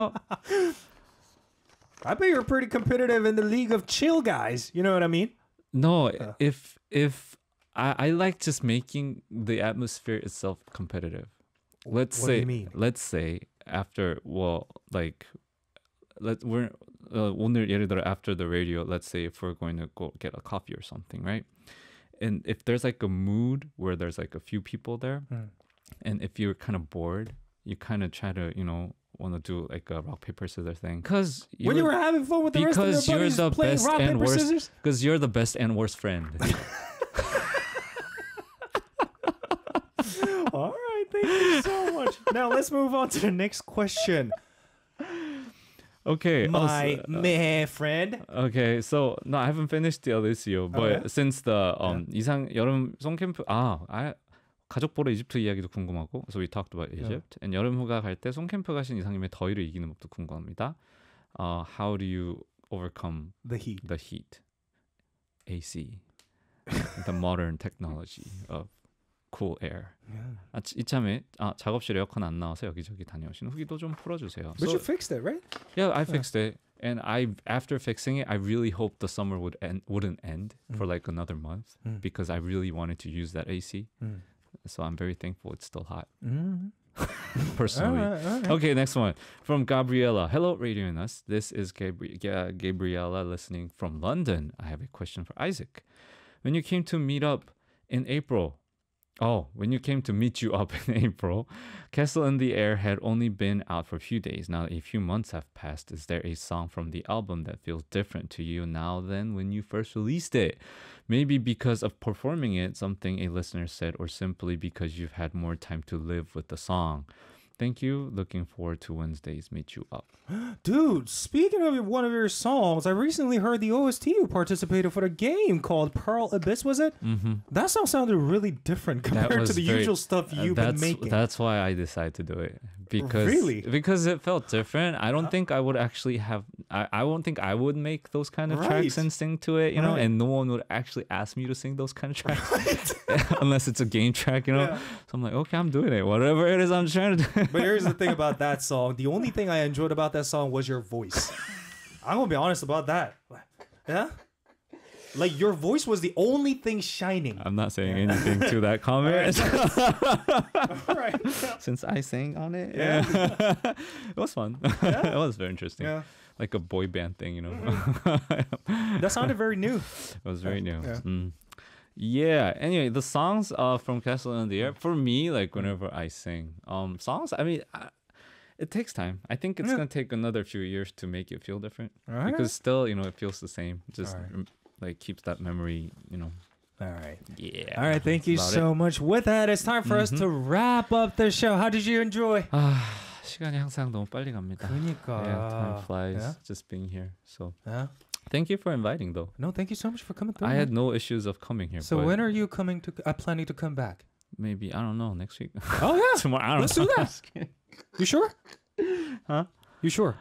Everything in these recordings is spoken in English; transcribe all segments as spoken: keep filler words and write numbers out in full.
I bet you're pretty competitive in the league of chill guys. You know what I mean? No, uh. if if I, I like just making the atmosphere itself competitive. Let's what say, do you mean? let's say after, well, like, let we're uh, 오늘 예를 들어 after the radio, let's say if we're going to go get a coffee or something, right? And if there's like a mood where there's like a few people there, mm. and if you're kind of bored, you kind of try to, you know, want to do like a rock paper scissors thing. Because when you were having fun with the rest of your buddies you're the playing best rock and paper worst, scissors. Because you're the best and worst friend. All right, thank you so much. Now let's move on to the next question. Okay, my also, uh, meh friend. Okay, so no, I haven't finished the other C O, but okay. since the um yeah. 이상 여름 송캠프 아, 아 가족 보러 이집트 이야기도 궁금하고, so we talked about Egypt. Yeah. And 여름 휴가 갈 때 송캠프 가신 이상님의 더위를 이기는 법도 궁금합니다. Uh, how do you overcome the heat? The heat, A C, the modern technology of cool air. Yeah. 아, 이참에 아, 작업실 에어컨 안 나와서 여기저기 다녀오시는 후기도 좀 풀어주세요. But so, you fixed it, right? Yeah, I fixed yeah. it. And I, after fixing it, I really hoped the summer would end, wouldn't end mm. for like another month mm. because I really wanted to use that A C. Mm. So I'm very thankful it's still hot. Mm. Personally. All right, all right. Okay, next one. From Gabriella. Hello, Radio and Us. This is Gabri- G- Gabriella listening from London. I have a question for Isaac. When you came to meet up in April, Oh, when you came to meet you up in April, Castle in the Air had only been out for a few days. Now a few months have passed. Is there a song from the album that feels different to you now than when you first released it? Maybe because of performing it, something a listener said, or simply because you've had more time to live with the song. Thank you. Looking forward to Wednesday's Meet You Up. Dude, speaking of one of your songs, I recently heard the O S T you participated for the game called Pearl Abyss, was it? Mm-hmm. That song sounded really different compared to the very, usual stuff you've uh, been making. That's why I decided to do it. Because, really? Because it felt different. I don't uh, think I would actually have, I, I won't think I would make those kind of right. tracks and sing to it, you right. know, and no one would actually ask me to sing those kind of tracks right. unless it's a game track, you know. Yeah. So I'm like, okay, I'm doing it. Whatever it is I'm trying to do. But here's the thing about that song. The only thing I enjoyed about that song was your voice. I'm going to be honest about that. Yeah? Like, your voice was the only thing shining. I'm not saying yeah. anything to that comment. All right. Since I sang on it. Yeah. yeah. It was fun. Yeah. It was very interesting. Yeah. Like a boy band thing, you know. Mm-hmm. That sounded very new. It was very new. Yeah. Mm. Yeah. Anyway, the songs uh, from Castle in the Air, for me, like whenever I sing, um, songs, I mean, I, it takes time. I think it's yeah. going to take another few years to make it feel different. Right. Because still, you know, it feels the same. Just right. like keeps that memory, you know. All right. Yeah. All right. Thank you so it. much. With that, it's time for mm-hmm. us to wrap up the show. How did you enjoy? 아, 시간이 항상 너무 빨리 갑니다. 그러니까. Yeah, time flies yeah? just being here. So. Yeah. Thank you for inviting, though. No, thank you so much for coming through. I had no issues of coming here. So when are you coming to? Uh, planning to come back? Maybe I don't know next week. Oh yeah, tomorrow. I don't Let's know. do that. You sure? Huh? You sure?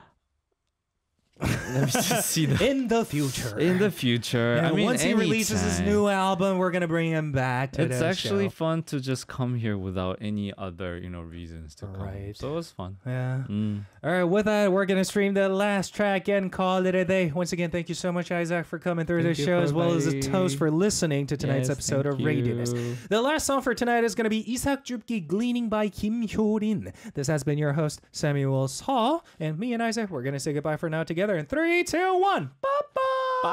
Let me just see that. In the future. In the future. Yeah, I mean, once he anytime. releases his new album, we're gonna bring him back to It's the actually show. fun to just come here without any other, you know, reasons to come. Right. So it was fun. Yeah. Mm. All right. With that, we're gonna stream the last track and call it a day. Once again, thank you so much, Isaac, for coming through thank the show, as well as the buddy. Toast for listening to tonight's yes, episode of you. Radius. The last song for tonight is gonna be Isak Jupki Gleaning by Kim Hyo-rin. This has been your host, Samuel Saw, and me and Isaac. We're gonna say goodbye for now together in three, two, one. Bye.